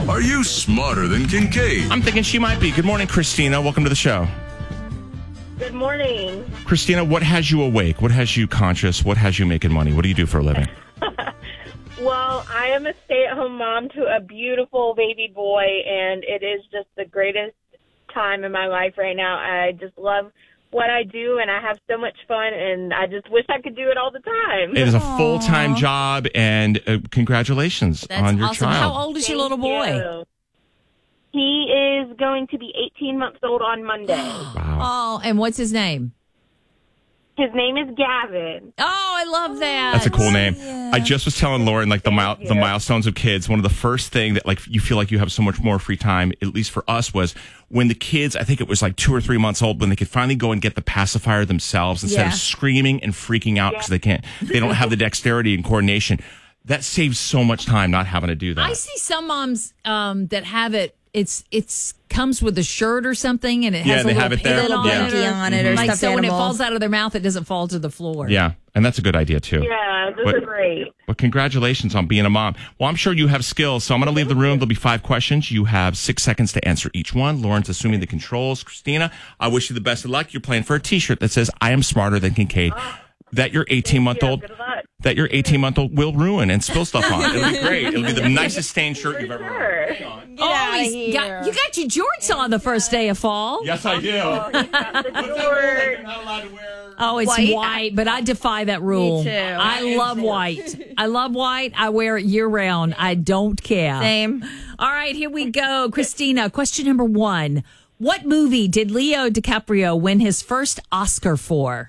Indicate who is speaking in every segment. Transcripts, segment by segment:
Speaker 1: Are you smarter than Kincaid?
Speaker 2: I'm thinking she might be. Good morning, Christina. Welcome to the show.
Speaker 3: Good morning.
Speaker 2: Christina, what has you awake? What has you conscious? What has you making money? What do you do for a living?
Speaker 3: Well, I am a stay-at-home mom to a beautiful baby boy, and it is just the greatest time in my life right now. I just love what I do, and I have so much fun, and I just wish I could do it all the time.
Speaker 2: It is a full-time job, and congratulations on your
Speaker 4: awesome.
Speaker 2: child.
Speaker 4: How old is your little boy?
Speaker 3: You. He is going to be 18 months old on Monday.
Speaker 2: Wow.
Speaker 4: Oh, and what's his name?
Speaker 3: His name is Gavin.
Speaker 4: Oh, I love that.
Speaker 2: That's a cool name.
Speaker 4: Yeah.
Speaker 2: I just was telling Lauren, like the milestones of kids. One of the first thing that like you feel like you have so much more free time, at least for us, was when the kids, I think it was like 2 or 3 months old, when they could finally go and get the pacifier themselves instead of screaming and freaking out because they don't have the dexterity and coordination. That saves so much time not having to do that.
Speaker 4: I see some moms that have it. It's comes with a shirt or something, and it has a
Speaker 2: they
Speaker 4: little
Speaker 2: have it there.
Speaker 4: pin on
Speaker 2: Yeah.
Speaker 4: it,
Speaker 5: on it or
Speaker 4: like
Speaker 5: stuffed
Speaker 4: so when it
Speaker 5: animal.
Speaker 4: falls out of their mouth, it doesn't fall to the floor.
Speaker 2: Yeah, and that's a good idea too.
Speaker 3: Yeah, those are great.
Speaker 2: But congratulations on being a mom. Well, I'm sure you have skills, so I'm going to leave the room. There'll be 5 questions. You have 6 seconds to answer each one. Lauren's assuming the controls. Christina, I wish you the best of luck. You're playing for a T-shirt that says "I am smarter than Kincaid." That your 18-month-old
Speaker 3: Good luck.
Speaker 2: that your 18-month-old will ruin and spill stuff on. It'll be great. It'll be the nicest stained shirt you've ever worn.
Speaker 3: Sure.
Speaker 4: Oh, you got your jorts on the first day of fall.
Speaker 2: Yes, I do.
Speaker 3: Short.
Speaker 2: Not allowed to wear.
Speaker 4: Oh, it's white, but I defy that rule.
Speaker 5: Me too.
Speaker 4: I love white. I love white. I wear it year round. I don't care.
Speaker 5: Same.
Speaker 4: All right, here we go. Christina, question number 1. What movie did Leo DiCaprio win his first Oscar for?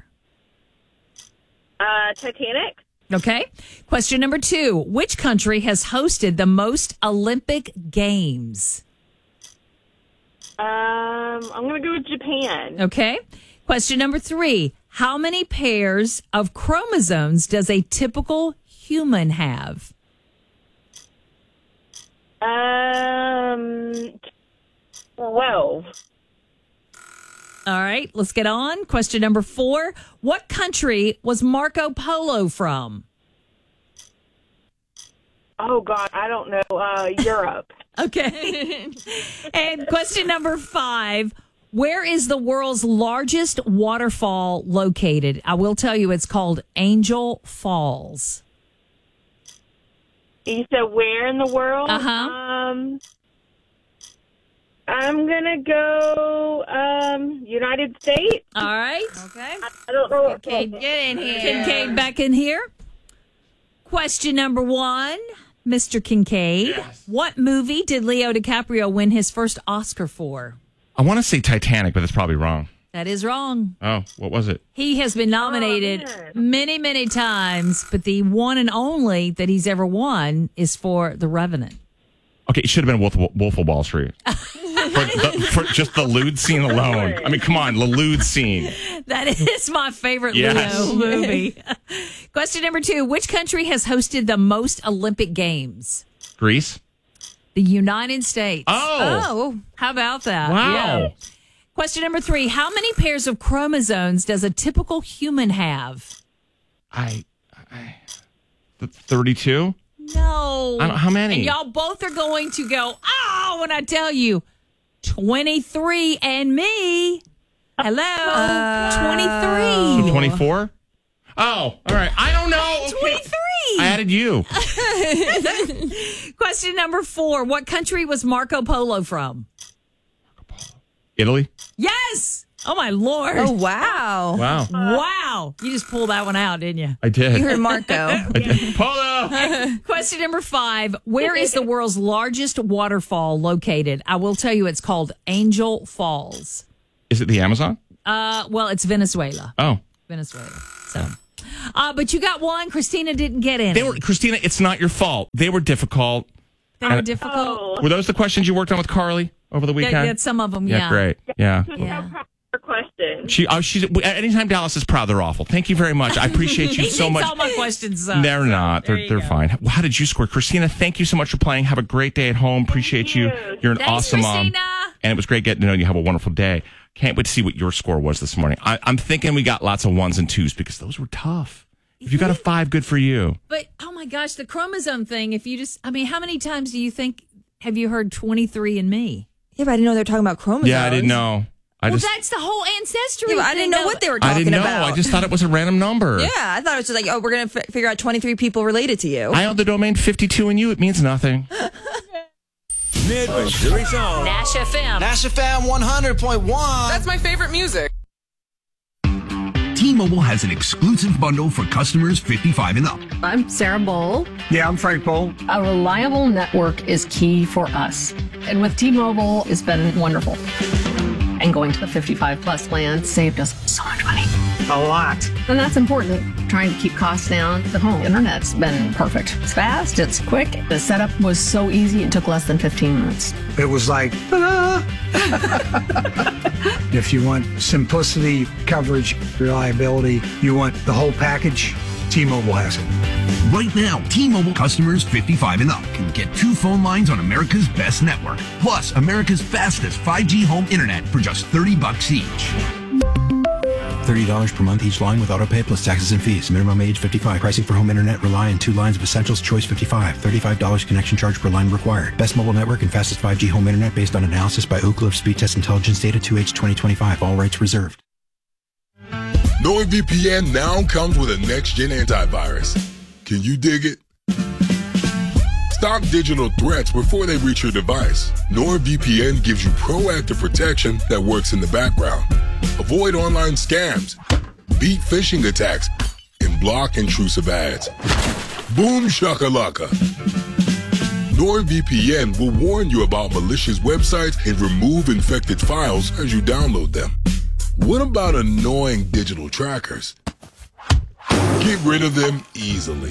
Speaker 3: Titanic.
Speaker 4: Okay. Question number 2. Which country has hosted the most Olympic Games?
Speaker 3: I'm going to go with Japan.
Speaker 4: Okay. Question number 3. How many pairs of chromosomes does a typical human have?
Speaker 3: 12.
Speaker 4: All right, let's get on. Question number 4. What country was Marco Polo from?
Speaker 3: Oh, God, I don't know. Europe.
Speaker 4: Okay. And question number 5. Where is the world's largest waterfall located? I will tell you it's called Angel Falls.
Speaker 3: You said where in the world?
Speaker 4: Uh-huh.
Speaker 3: I'm going to go United States.
Speaker 4: All right.
Speaker 5: Okay.
Speaker 3: I don't know.
Speaker 5: Okay, get in here.
Speaker 4: Kincaid back in here. Question number 1, Mr. Kincaid.
Speaker 2: Yes.
Speaker 4: What movie did Leo DiCaprio win his first Oscar for?
Speaker 2: I want to say Titanic, but that's probably wrong.
Speaker 4: That is wrong.
Speaker 2: Oh, what was it?
Speaker 4: He has been nominated
Speaker 3: man.
Speaker 4: many, many times, but the one and only that he's ever won is for The Revenant.
Speaker 2: Okay, it should have been Wolf of Wall Street. for just the lewd scene alone. I mean, come on, the lewd scene.
Speaker 4: That is my favorite
Speaker 2: Yes.
Speaker 4: Leo movie. Question number 2. Which country has hosted the most Olympic Games?
Speaker 2: Greece?
Speaker 4: The United States.
Speaker 2: Oh.
Speaker 4: How about that?
Speaker 2: Wow.
Speaker 4: Yeah. Question number 3. How many pairs of chromosomes does a typical human have?
Speaker 2: 32?
Speaker 4: No.
Speaker 2: How many?
Speaker 4: And y'all both are going to go, oh, when I tell you 23 and me. Hello. 23.
Speaker 2: 24? Oh, all right. I don't know. Okay.
Speaker 4: 23.
Speaker 2: I added you.
Speaker 4: Question number 4. What country was Marco Polo from?
Speaker 2: Italy?
Speaker 4: Yes. Oh, my Lord.
Speaker 5: Oh, wow.
Speaker 2: Wow.
Speaker 4: Wow. You just pulled that one out, didn't you?
Speaker 2: I did.
Speaker 5: You heard Marco.
Speaker 2: I did. Polo!
Speaker 4: Question number 5. Where is the world's largest waterfall located? I will tell you it's called Angel Falls.
Speaker 2: Is it the Amazon?
Speaker 4: Well, it's Venezuela.
Speaker 2: Oh.
Speaker 4: Venezuela. So, but you got one. Christina didn't get in.
Speaker 2: Christina, it's not your fault. They were difficult.
Speaker 4: They were difficult.
Speaker 2: Were those the questions you worked on with Carly over the weekend?
Speaker 4: Yeah, some of them,
Speaker 2: Yeah, great. Yeah.
Speaker 4: Yeah.
Speaker 3: Question.
Speaker 2: She's anytime Dallas is proud, they're awful. Thank you very much. I appreciate you
Speaker 4: He
Speaker 2: so
Speaker 4: thinks
Speaker 2: much.
Speaker 4: all my questions.
Speaker 2: They're not.
Speaker 4: there you
Speaker 2: They're
Speaker 4: go.
Speaker 2: fine. How did you score, Christina? Thank you so much for playing. Have a great day at home. Appreciate you. You're an
Speaker 4: Thanks,
Speaker 2: awesome mom,
Speaker 4: Christina.
Speaker 2: and it was great getting to know you. Have a wonderful day. Can't wait to see what your score was this morning. I'm thinking we got lots of 1s and 2s because those were tough. If you got a 5, good for you.
Speaker 4: But oh my gosh, the chromosome thing. If you just, I mean, how many times do you think have you heard 23andMe?
Speaker 5: Yeah, but I didn't know they were talking about chromosomes.
Speaker 2: Yeah, I didn't know.
Speaker 4: That's the whole ancestry.
Speaker 5: Yeah, but I didn't know what they were talking
Speaker 2: I didn't know.
Speaker 5: about.
Speaker 2: I just thought it was a random number.
Speaker 5: Yeah, I thought it was just like, we're going to figure out 23 people related to you.
Speaker 2: I own the domain 52andU. It means nothing.
Speaker 6: Mid-Missouri Zone.
Speaker 4: Nash FM.
Speaker 6: Nash FM 100.1.
Speaker 7: That's my favorite music.
Speaker 8: T-Mobile has an exclusive bundle for customers 55 and up.
Speaker 9: I'm Sarah Bowl.
Speaker 10: Yeah, I'm Frank Bowl.
Speaker 9: A reliable network is key for us. And with T-Mobile, it's been wonderful. And going to the 55 plus plan saved us so much money.
Speaker 10: A lot.
Speaker 9: And that's important. Trying to keep costs down. The home internet's been perfect. It's fast, it's quick. The setup was so easy, it took less than 15 minutes.
Speaker 10: It was like, ta-da! If you want simplicity, coverage, reliability, you want the whole package, T-Mobile has it.
Speaker 8: Right now, T-Mobile customers 55 and up can get 2 phone lines on America's best network, plus America's fastest 5G home internet for just $30 each. $30 per month each line with autopay plus taxes and fees. Minimum age 55. Pricing for home internet rely on 2 lines of Essentials Choice 55. $35 connection charge per line required. Best mobile network and fastest 5G home internet based on analysis by Ookla of Speed Test Intelligence Data 2H 2025. All rights reserved.
Speaker 1: NordVPN now comes with a next-gen antivirus. Can you dig it? Stop digital threats before they reach your device. NordVPN gives you proactive protection that works in the background. Avoid online scams, beat phishing attacks, and block intrusive ads. Boom shakalaka. NordVPN will warn you about malicious websites and remove infected files as you download them. What about annoying digital trackers? Get rid of them easily.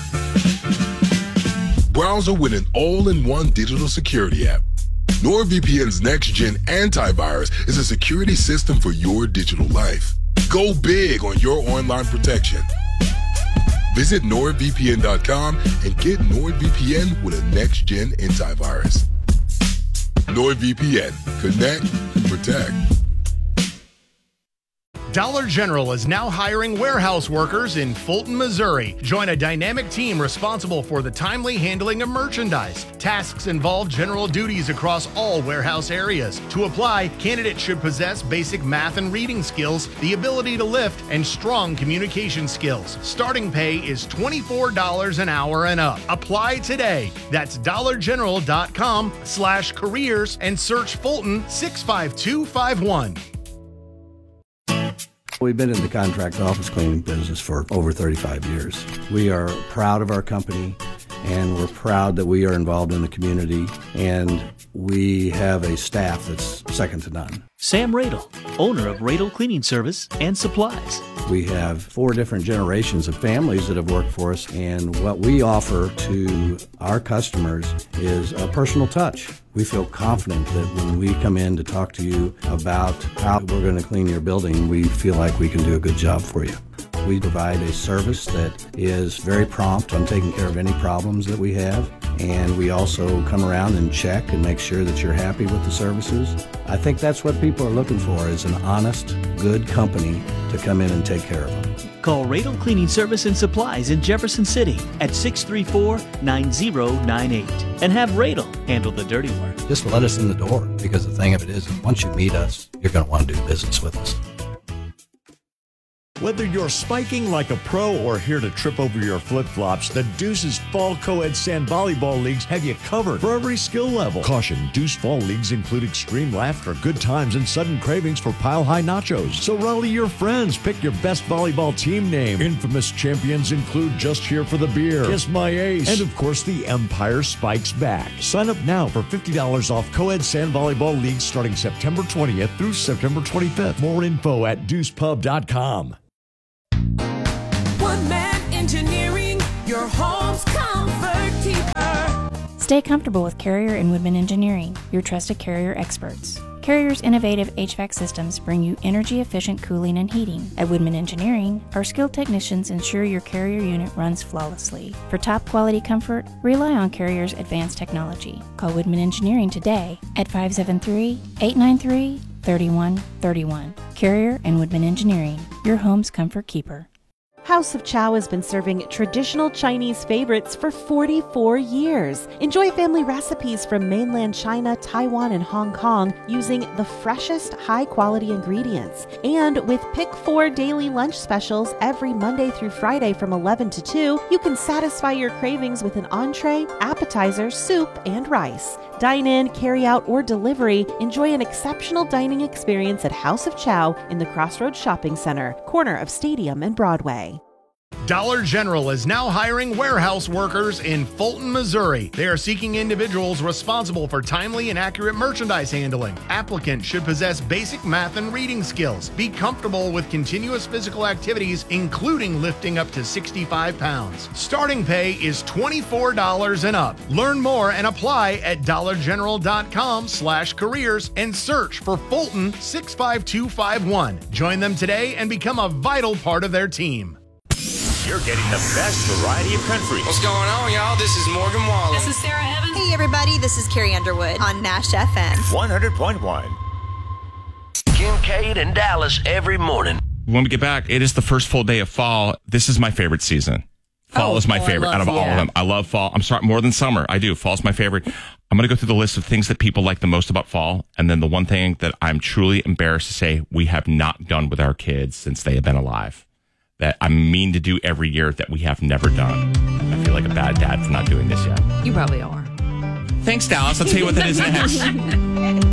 Speaker 1: Browser with an all-in-one digital security app. NordVPN's next-gen antivirus is a security system for your digital life. Go big on your online protection. Visit NordVPN.com and get NordVPN with a next-gen antivirus. NordVPN. Connect and protect.
Speaker 11: Dollar General is now hiring warehouse workers in Fulton, Missouri. Join a dynamic team responsible for the timely handling of merchandise. Tasks involve general duties across all warehouse areas. To apply, candidates should possess basic math and reading skills, the ability to lift, and strong communication skills. Starting pay is $24 an hour and up. Apply today. That's dollargeneral.com/careers and search Fulton 65251.
Speaker 12: We've been in the contract office cleaning business for over 35 years. We are proud of our company, and we're proud that we are involved in the community, and we have a staff that's second to none.
Speaker 13: Sam Radel, owner of Radel Cleaning Service and Supplies.
Speaker 12: We have 4 different generations of families that have worked for us, and what we offer to our customers is a personal touch. We feel confident that when we come in to talk to you about how we're going to clean your building, we feel like we can do a good job for you. We provide a service that is very prompt on taking care of any problems that we have, and we also come around and check and make sure that you're happy with the services. I think that's what people are looking for, is an honest, good company to come in and take care of them.
Speaker 13: Call Radel Cleaning Service and Supplies in Jefferson City at 634-9098 and have Radel handle the dirty work.
Speaker 12: Just let us in the door, because the thing of it is, once you meet us, you're going to want to do business with us.
Speaker 14: Whether you're spiking like a pro or here to trip over your flip-flops, the Deuce's Fall Co-Ed Sand Volleyball Leagues have you covered for every skill level. Caution, Deuce Fall Leagues include extreme laughter, good times, and sudden cravings for pile-high nachos. So rally your friends, pick your best volleyball team name. Infamous champions include Just Here for the Beer, Kiss My Ace, and of course the Empire Spikes Back. Sign up now for $50 off Co-Ed Sand Volleyball Leagues starting September 20th through September 25th. More info at deucepub.com.
Speaker 15: One Man Engineering, your home's comfort keeper.
Speaker 16: Stay comfortable with Carrier and Woodman Engineering, your trusted Carrier experts. Carrier's innovative HVAC systems bring you energy-efficient cooling and heating. At Woodman Engineering, our skilled technicians ensure your Carrier unit runs flawlessly. For top-quality comfort, rely on Carrier's advanced technology. Call Woodman Engineering today at 573-893-3131. Carrier and Woodman Engineering, your home's comfort keeper.
Speaker 7: House of Chow has been serving traditional Chinese favorites for 44 years. Enjoy family recipes from mainland China, Taiwan, and Hong Kong using the freshest, high-quality ingredients. And with Pick 4 daily lunch specials every Monday through Friday from 11 to 2, you can satisfy your cravings with an entree, appetizer, soup, and rice. Dine in, carry out, or delivery. Enjoy an exceptional dining experience at House of Chow in the Crossroads Shopping Center, corner of Stadium and Broadway.
Speaker 11: Dollar General is now hiring warehouse workers in Fulton, Missouri. They are seeking individuals responsible for timely and accurate merchandise handling. Applicants should possess basic math and reading skills, be comfortable with continuous physical activities, including lifting up to 65 pounds. Starting pay is $24 and up. Learn more and apply at dollargeneral.com/careers and search for Fulton 65251. Join them today and become a vital part of their team.
Speaker 17: You're getting the best variety of country.
Speaker 6: What's going on, y'all? This is Morgan Wallen.
Speaker 18: This is Sarah Evans. Hey, everybody. This is Carrie Underwood on Nash FM.
Speaker 17: 100.1.
Speaker 19: Kincaid and Dallas every morning.
Speaker 2: When we get back, it is the first full day of fall. This is my favorite season. Fall is my favorite out of all of them. I love fall. I'm sorry, more than summer. I do. Fall's my favorite. I'm going to go through the list of things that people like the most about fall. And then the one thing that I'm truly embarrassed to say we have not done with our kids since they have been alive, that I mean to do every year that we have never done. I feel like a bad dad for not doing this yet.
Speaker 4: You probably are.
Speaker 2: Thanks, Dallas. I'll tell you what that is next.